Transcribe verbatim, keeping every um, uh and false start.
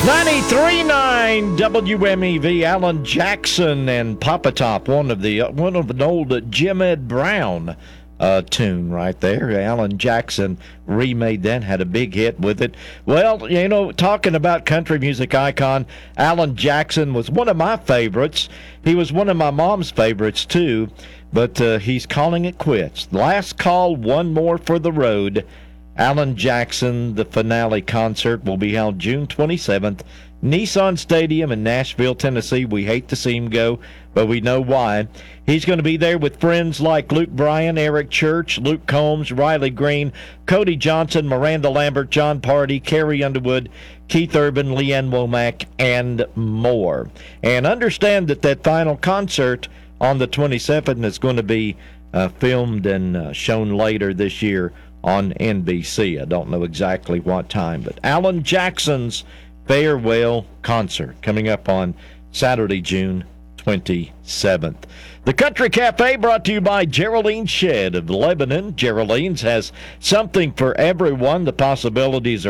ninety-three point nine W M E V, Alan Jackson and Papa Top, one of the uh, one of an old Jim Ed Brown uh, tune right there. Alan Jackson remade that, had a big hit with it. Well, you know, talking about country music icon, Alan Jackson was one of my favorites. He was one of my mom's favorites too, but uh, he's calling it quits. Last call, one more for the road. Alan Jackson, the finale concert, will be held June twenty-seventh, Nissan Stadium in Nashville, Tennessee. We hate to see him go, but we know why. He's going to be there with friends like Luke Bryan, Eric Church, Luke Combs, Riley Green, Cody Johnson, Miranda Lambert, John Party, Carrie Underwood, Keith Urban, Leanne Womack, and more. And understand that that final concert on the twenty-seventh is going to be uh, filmed and uh, shown later this year on N B C. I don't know exactly what time, but Alan Jackson's farewell concert coming up on Saturday, June twenty-seventh. The Country Cafe brought to you by Geraldine Shed of Lebanon. Geraldine's has something for everyone. The possibilities are